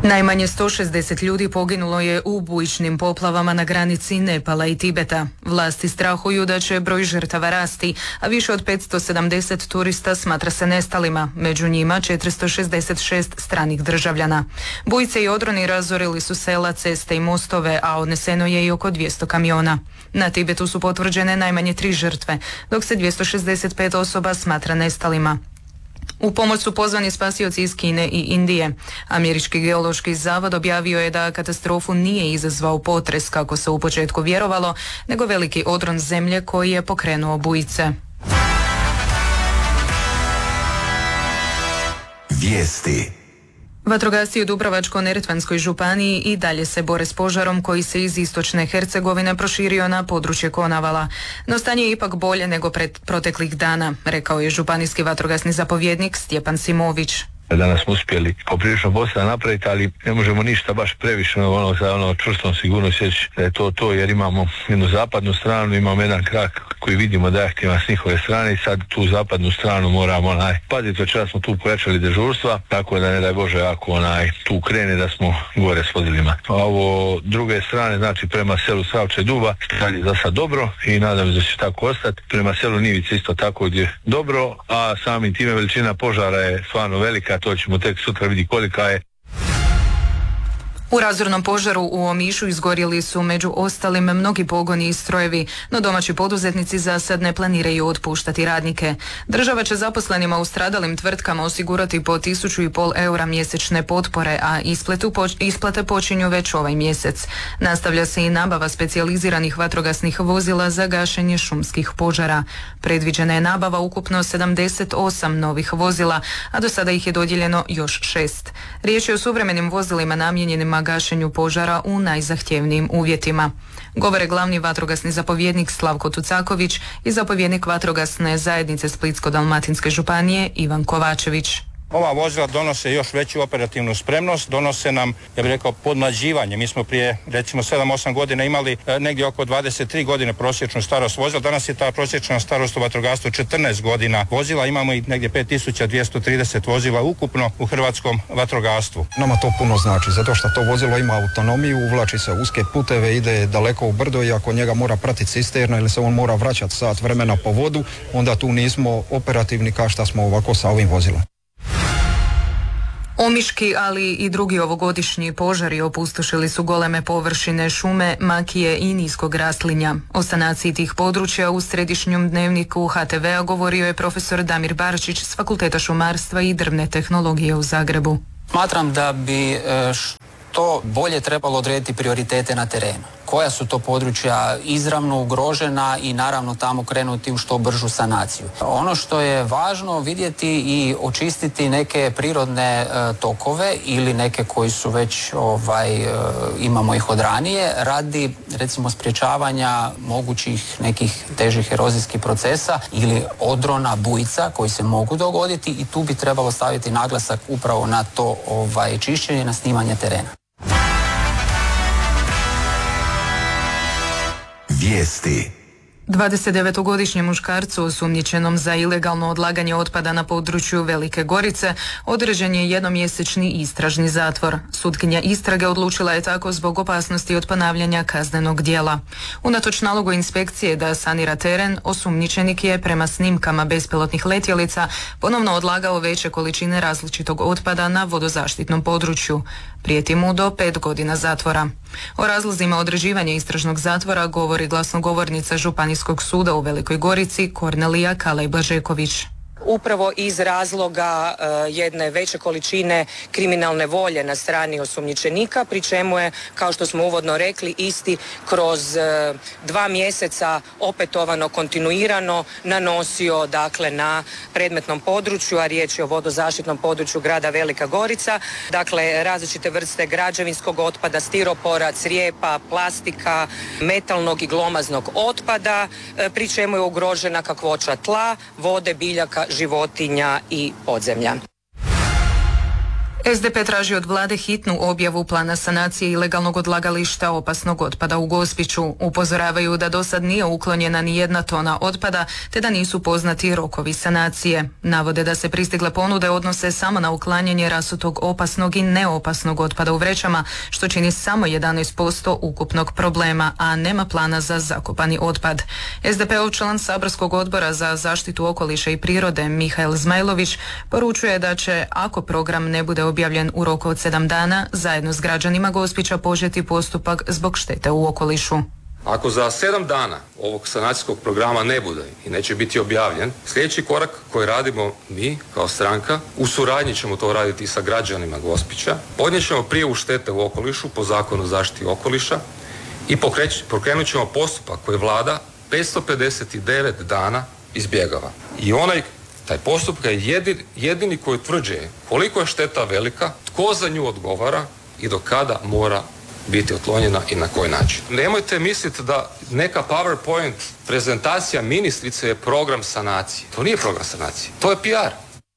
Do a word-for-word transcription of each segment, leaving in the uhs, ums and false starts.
Najmanje sto šezdeset ljudi poginulo je u bujičnim poplavama na granici Nepala i Tibeta. Vlasti strahuju da će broj žrtava rasti, a više od petsto sedamdeset turista smatra se nestalima, među njima četiristo šezdeset šest stranih državljana. Bujice i odroni razorili su sela, ceste i mostove, a odneseno je i oko dvjesto kamiona. Na Tibetu su potvrđene najmanje tri žrtve, dok se dvjesto šezdeset pet osoba smatra nestalima. U pomoć su pozvani spasioci iz Kine i Indije. Američki geološki zavod objavio je da katastrofu nije izazvao potres, kako se u početku vjerovalo, nego veliki odron zemlje koji je pokrenuo bujice. Vijesti. Vatrogasci u Dubrovačko-neretvanskoj županiji i dalje se bore s požarom koji se iz istočne Hercegovine proširio na područje Konavala. No stanje je ipak bolje nego pred proteklih dana, rekao je županijski vatrogasni zapovjednik Stjepan Simović. Danas smo uspjeli poprilično posla napraviti, ali ne možemo ništa baš previše ono, za ono čvrstom sigurnost reći da je to to, jer imamo jednu zapadnu stranu, imamo jedan krak koji vidimo da je aktivan s njihove strane i sad tu zapadnu stranu moramo onaj paziti, večera smo tu pojačali dežurstva, tako da ne daj Bože ako onaj tu krene da smo gore s vozilima. A ovo druge strane, znači prema selu Savče Duba, dalje za sad dobro i nadam se da će tako ostati. Prema selu Nivice isto tako gdje dobro, a samim time veličina požara je stvarno velika, to ćemo tek sutra vidjeti kolika je. U razornom požaru u Omišu izgorjeli su među ostalim mnogi pogoni i strojevi, no domaći poduzetnici za sad ne planiraju otpuštati radnike. Država će zaposlenima u stradalim tvrtkama osigurati po tisuću i pol eura mjesečne potpore, a ispletu, isplate počinju već ovaj mjesec. Nastavlja se i nabava specijaliziranih vatrogasnih vozila za gašenje šumskih požara. Predviđena je nabava ukupno sedamdeset osam novih vozila, a do sada ih je dodijeljeno još šest. Riječ je o suvremenim vozilima namijenjenima gašenju požara u najzahtjevnijim uvjetima. Govore glavni vatrogasni zapovjednik Slavko Tucaković i zapovjednik vatrogasne zajednice Splitsko-dalmatinske županije Ivan Kovačević. Ova vozila donose još veću operativnu spremnost, donose nam, ja bih rekao, podmlađivanje. Mi smo prije recimo sedam osam godina imali e, negdje oko dvadeset tri godine prosječnu starost vozila. Danas je ta prosječna starost u vatrogastvu četrnaest godina vozila. Imamo i negdje pet tisuća dvjesto trideset vozila ukupno u hrvatskom vatrogastvu. Nama to puno znači, zato što to vozilo ima autonomiju, uvlači se uske puteve, ide daleko u brdo i ako njega mora pratiti cisterna ili se on mora vraćati sat vremena po vodu, onda tu nismo operativni kao što smo ovako sa ovim vozilom. Omiški, ali i drugi ovogodišnji požari opustošili su goleme površine šume, makije i niskog raslinja. O sanaciji tih područja u središnjem dnevniku H T V-a govorio je profesor Damir Barčić s Fakulteta šumarstva i drvne tehnologije u Zagrebu. Smatram da bi što bolje trebalo odrediti prioritete na terenu. Koja su to područja izravno ugrožena i naravno tamo krenuti u što bržu sanaciju. Ono što je važno vidjeti i očistiti neke prirodne e, tokove ili neke koji su već ovaj, e, imamo ih od ranije radi recimo sprječavanja mogućih nekih težih erozijskih procesa ili odrona bujica koji se mogu dogoditi i tu bi trebalo staviti naglasak upravo na to ovaj, čišćenje, na snimanje terena. Vijesti. dvadesetdevetogodišnjem muškarcu osumnjičenom za ilegalno odlaganje otpada na području Velike Gorice određen je jednomjesečni istražni zatvor. Sutkinja istrage odlučila je tako zbog opasnosti od ponavljanja kaznenog djela. Unatoč nalogu inspekcije da sanira teren, osumnjičenik je prema snimkama bespilotnih letjelica ponovno odlagao veće količine različitog otpada na vodozaštitnom području. Prijeti mu do pet godina zatvora. O razlozima određivanja istražnog zatvora govori glasnogovornica Županijskog suda u Velikoj Gorici Kornelija Kalej-Blažeković. Upravo iz razloga uh, jedne veće količine kriminalne volje na strani osumnjičenika, pri čemu je, kao što smo uvodno rekli, isti kroz uh, dva mjeseca opetovano, kontinuirano nanosio dakle na predmetnom području, a riječ je o vodozaštitnom području grada Velika Gorica, dakle različite vrste građevinskog otpada, stiropora, crijepa, plastika, metalnog i glomaznog otpada, uh, pri čemu je ugrožena kakvoća tla, vode, biljaka, životinja i podzemlja. S D P traži od vlade hitnu objavu plana sanacije ilegalnog odlagališta opasnog otpada u Gospiću. Upozoravaju da do sad nije uklonjena ni jedna tona otpada, te da nisu poznati rokovi sanacije. Navode da se pristigle ponude odnose samo na uklanjanje rasutog opasnog i neopasnog otpada u vrećama, što čini samo jedanaest posto ukupnog problema, a nema plana za zakopani otpad. S D P-ov član saborskog odbora za zaštitu okoliša i prirode Mihael Zmajlović poručuje da će, ako program ne bude objavljen u roku od sedam dana, zajedno s građanima Gospića početi postupak zbog štete u okolišu. Ako za sedam dana ovog sanacijskog programa ne bude i neće biti objavljen, sljedeći korak koji radimo mi kao stranka, u suradnji ćemo to raditi i sa građanima Gospića, podnijet ćemo prijavu štete u okolišu po zakonu o zaštiti okoliša i pokrenut ćemo postupak koji vlada petsto pedeset devet dana izbjegava. I onaj Taj postupak je jedini, jedini koji utvrđuje koliko je šteta velika, tko za nju odgovara i do kada mora biti otklonjena i na koji način. Nemojte misliti da neka PowerPoint prezentacija ministrice je program sanacije. To nije program sanacije, to je P R.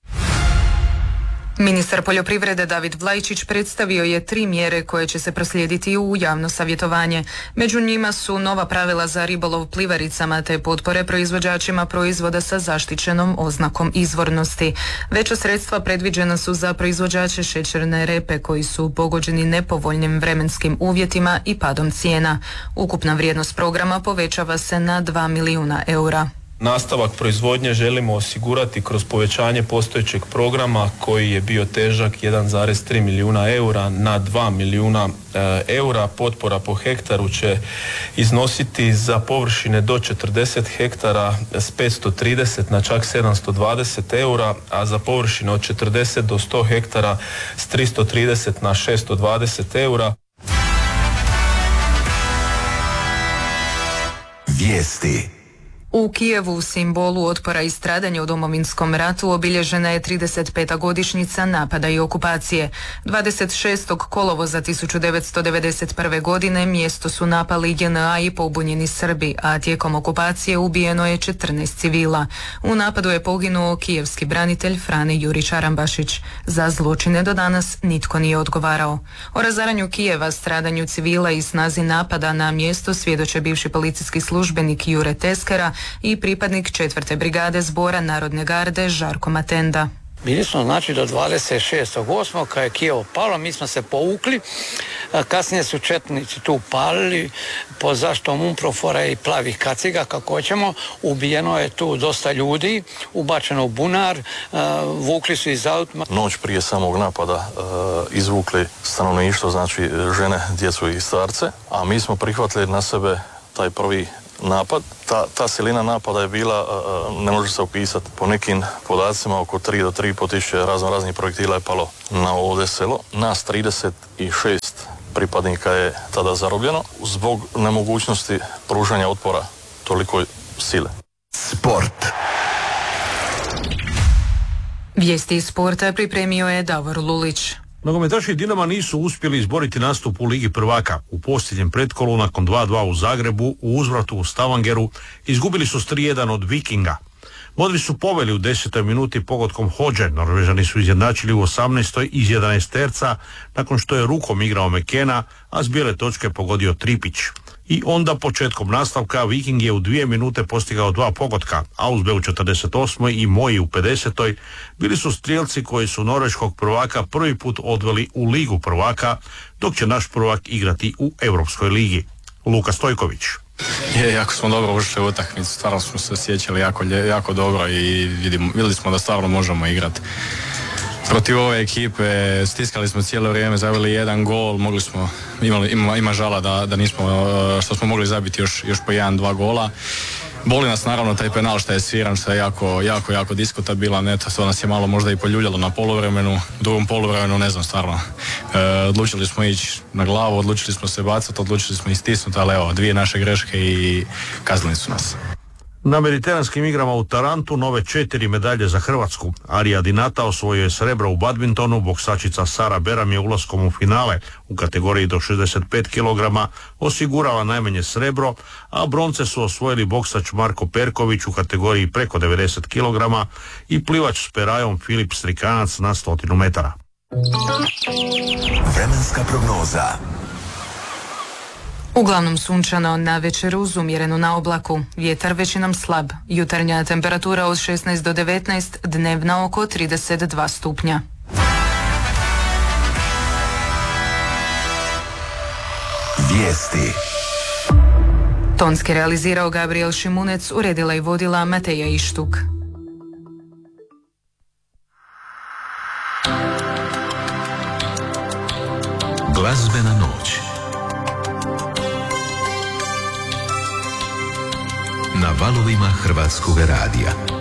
Ministar poljoprivrede David Vlajčić predstavio je tri mjere koje će se proslijediti u javno savjetovanje. Među njima su nova pravila za ribolov plivaricama te potpore proizvođačima proizvoda sa zaštićenom oznakom izvornosti. Veća sredstva predviđena su za proizvođače šećerne repe koji su pogođeni nepovoljnim vremenskim uvjetima i padom cijena. Ukupna vrijednost programa povećava se na dva milijuna eura. Nastavak proizvodnje želimo osigurati kroz povećanje postojećeg programa koji je bio težak jedan zarez tri milijuna eura na dva milijuna e, eura. Potpora po hektaru će iznositi za površine do četrdeset hektara s petsto trideset na čak sedamsto dvadeset eura, a za površine od četrdeset do sto hektara s tristo trideset na šesto dvadeset eura. Vijesti. U Kijevu, simbolu otpora i stradanja u Domovinskom ratu, obilježena je trideset peta godišnjica napada i okupacije. dvadeset šestog kolovoza tisuću devetsto devedeset prve. godine mjesto su napali J N A i pobunjeni Srbi, a tijekom okupacije ubijeno je četrnaest civila. U napadu je poginuo kijevski branitelj Frane Jurić Arambašić. Za zločine do danas nitko nije odgovarao. O razaranju Kijeva, stradanju civila i snazi napada na mjesto svjedoče bivši policijski službenik Jure Teskera i pripadnik četvrte brigade zbora Narodne garde Žarko Matenda. Bili smo znači do dvadeset šestog osmog kad je Kijevo palo, mi smo se povukli, kasnije su četnici tu palili pod zaštitom Umprofora i plavih kaciga, kako hoćemo. Ubijeno je tu dosta ljudi, ubačeno u bunar, vukli su iz autima. Noć prije samog napada izvukli stanovništvo, znači žene, djecu i starce, a mi smo prihvatili na sebe taj prvi napad. Ta, ta silina napada je bila, ne može se opisati, po nekim podacima oko tri do tri i pol tisuće razno raznih projektila je palo na ovdje selo. Nas trideset šest pripadnika je tada zarobljeno zbog nemogućnosti pružanja otpora tolikoj sile. Sport. Vijesti iz sporta pripremio je Davor Lulić. Nogometaši Dinama nisu uspjeli izboriti nastup u Ligi prvaka. U posljednjem pretkolu nakon dva dva u Zagrebu u uzvratu u Stavangeru izgubili su s tri jedan od Vikinga. Modri su poveli u desetoj minuti pogodkom Hodže. Norvežani su izjednačili u osamnaestoj iz jedanaest terca nakon što je rukom igrao Mekena, a s bijele točke pogodio Tripić. I onda početkom nastavka Viking je u dvije minute postigao dva pogotka. Ausbe u četrdeset osmoj i Moji u pedesetoj bili su strijelci koji su norveškog prvaka prvi put odveli u Ligu prvaka, dok će naš prvak igrati u Europskoj ligi. Luka Stojković. Je, jako smo dobro ušli u utakmicu, stvarno smo se osjećali jako, jako dobro i vidimo, vidjeli smo da stvarno možemo igrati. Protiv ove ekipe stiskali smo cijelo vrijeme, zabili jedan gol, mogli smo, imali, ima, ima žala da, da nismo, što smo mogli zabiti još, još po jedan, dva gola. Boli nas naravno taj penal što je sviran, što je jako, jako, jako diskutabilan, eto, to nas je malo možda i poljuljalo na poluvremenu, u drugom poluvremenu, ne znam, stvarno. E, odlučili smo ići na glavu, odlučili smo se bacati, odlučili smo istisnuti, ali evo, dvije naše greške i kaznili su nas. Na mediteranskim igrama u Tarantu nove četiri medalje za Hrvatsku. Arija Dinata osvojio je srebro u badmintonu, boksačica Sara Beram je ulaskom u finale u kategoriji do šezdeset pet kilograma osigurala najmanje srebro, a bronce su osvojili boksač Marko Perković u kategoriji preko devedeset kilograma i plivač s perajom Filip Strikanac na stotinu metara. Vremenska prognoza. Uglavnom sunčano, na večer uz umjerenu na oblaku, vjetar većinom slab, jutarnja temperatura od šesnaest do devetnaest, dnevna oko trideset dva stupnja. Vijesti. Tonski realizirao Gabriel Šimunec, uredila i vodila Mateja Ištuk. Glazbena noć na valovima Hrvatskog radija.